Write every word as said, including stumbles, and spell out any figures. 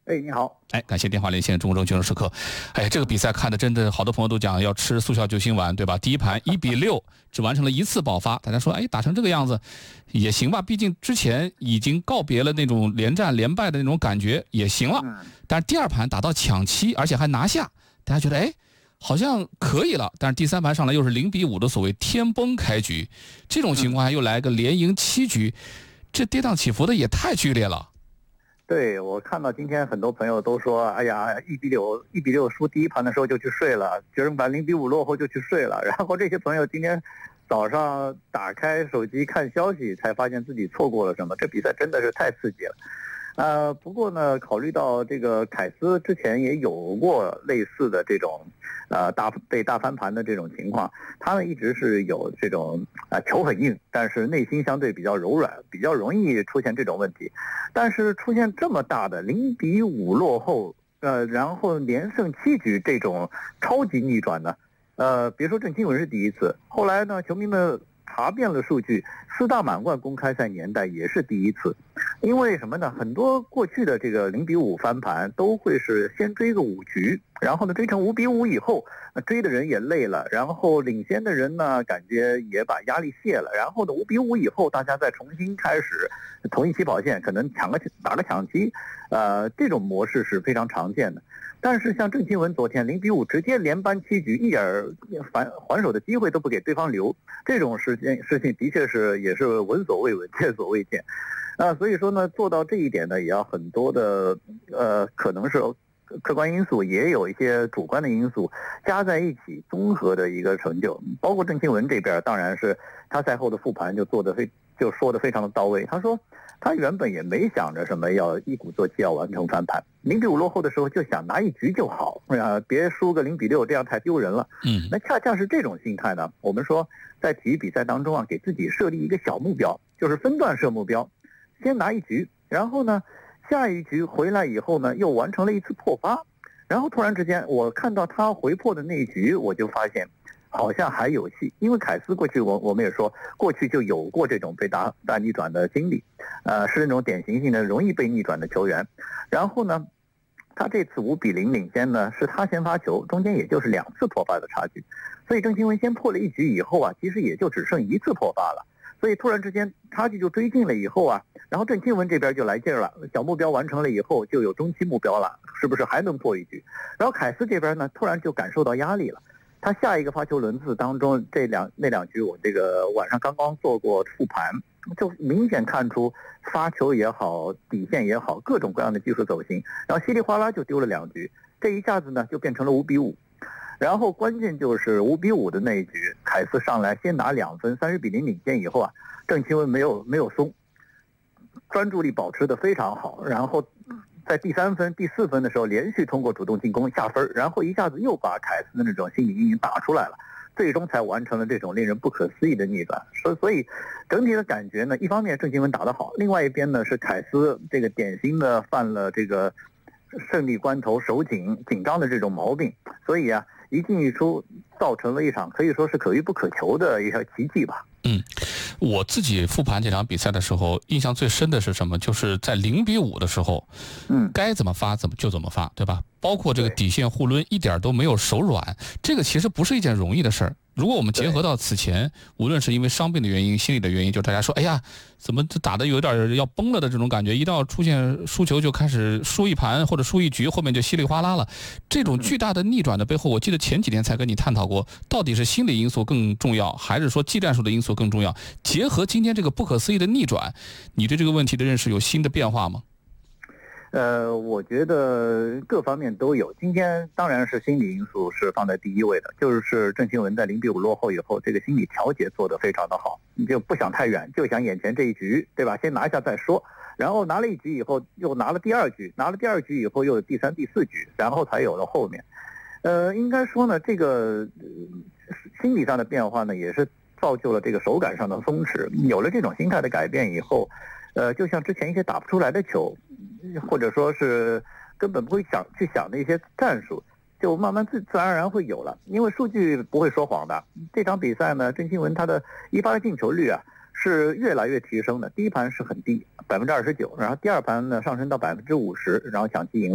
哎，你好。 哎，感谢电话连线中国证券时刻。哎，这个比赛看的真的，好多朋友都讲要吃速效救心丸，对吧？第一盘一比六，只完成了一次爆发。大家说，哎，打成这个样子也行吧？毕竟之前已经告别了那种连战连败的那种感觉，也行了。但是第二盘打到抢七，而且还拿下，大家觉得哎，好像可以了。但是第三盘上来又是零比五的所谓天崩开局，这种情况下又来个连赢七局，这跌宕起伏的也太剧烈了。 对，我看到今天很多朋友都说，哎呀，一比六，一比六输第一盘的时候就去睡了，决胜盘零比五落后就去睡了。然后这些朋友今天早上打开手机看消息，才发现自己错过了什么。这比赛真的是太刺激了。呃，不过呢，考虑到这个凯斯之前也有过类似的这种，呃，大被大翻盘的这种情况，他呢一直是有这种啊、呃、球很硬，但是内心相对比较柔软，比较容易出现这种问题。但是出现这么大的零比五落后，呃，然后连胜七局这种超级逆转呢，呃，别说郑钦文是第一次，后来呢，球迷们查遍了数据，四大满贯公开赛年代也是第一次。因为什么呢？很多过去的这个零比五翻盘都会是先追个五局，然后呢追成五比五以后，追的人也累了，然后领先的人呢感觉也把压力卸了，然后呢五比五以后大家再重新开始同一起跑线，可能抢个打个抢七，呃，这种模式是非常常见的。但是像郑钦文昨天零比五直接连扳七局，一点反还手的机会都不给对方留，这种事情事情的确是也是闻所未闻，见所未见。啊，所以说呢，做到这一点呢，也要很多的呃，可能是客观因素，也有一些主观的因素加在一起，综合的一个成就。包括郑钦文这边，当然是他赛后的复盘就做的非就说的非常的到位。他说他原本也没想着什么要一鼓作气要完成翻盘，零比五落后的时候就想拿一局就好，啊，别输个零比六，这样太丢人了。 嗯， 那恰恰是这种心态呢，我们说在体育比赛当中啊，给自己设立一个小目标，就是分段设目标。先拿一局，然后呢，下一局回来以后呢，又完成了一次破发，然后突然之间，我看到他回破的那一局，我就发现好像还有戏。因为凯斯过去我我们也说，过去就有过这种被大大逆转的经历，呃，是那种典型性的容易被逆转的球员。然后呢，他这次五比零领先呢，是他先发球，中间也就是两次破发的差距，所以郑钦文先破了一局以后啊，其实也就只剩一次破发了。所以突然之间差距就追近了以后啊，然后郑钦文这边就来劲了，小目标完成了以后就有中期目标了，是不是还能破一局？然后凯斯这边呢，突然就感受到压力了。他下一个发球轮次当中，这两那两局我这个晚上刚刚做过复盘，就明显看出发球也好，底线也好，各种各样的技术走形，然后稀里哗啦就丢了两局，这一下子呢就变成了五比五。然后关键就是五比五的那一局，凯斯上来先拿两分，三十比零领先以后啊，郑钦文没有没有松，专注力保持得非常好。然后在第三分、第四分的时候，连续通过主动进攻下分，然后一下子又把凯斯的那种心理阴影打出来了，最终才完成了这种令人不可思议的逆转。所所以整体的感觉呢，一方面郑钦文打得好，另外一边呢是凯斯这个典型的犯了这个胜利关头手紧紧张的这种毛病，所以啊。一进一出，造成了一场可以说是可遇不可求的一个奇迹吧。 嗯，我自己复盘这场比赛的时候，印象最深的是什么？就是在零比五的时候， 嗯， 该怎么发怎么就怎么发，对吧？包括这个底线互抡，一点都没有手软。这个其实不是一件容易的事儿。如果我们结合到此前，无论是因为伤病的原因、心理的原因，就大家说，哎呀，怎么打的有点要崩了的这种感觉，一到出现输球就开始输一盘或者输一局，后面就稀里哗啦了。这种巨大的逆转的背后，我记得前几天才跟你探讨过，到底是心理因素更重要，还是说技战术的因素更重要？结合今天这个不可思议的逆转，你对这个问题的认识有新的变化吗？ 呃，我觉得各方面都有。今天当然是心理因素是放在第一位的，就是郑钦文在零比五落后以后，这个心理调节做得非常的好，你就不想太远，就想眼前这一局，对吧？先拿一下再说。然后拿了一局以后，又拿了第二局，拿了第二局以后又有第三、第四局，然后才有了后面。呃，应该说呢，这个、呃、心理上的变化呢，也是造就了这个手感上的松弛。有了这种心态的改变以后，呃，就像之前一些打不出来的球，或者说是根本不会想去想的一些战术，就慢慢自自然而然会有了。因为数据不会说谎的。这场比赛呢，郑钦文他的一发的进球率啊是越来越提升的。第一盘是很低，百分之二十九，然后第二盘呢上升到百分之五十，然后抢七赢。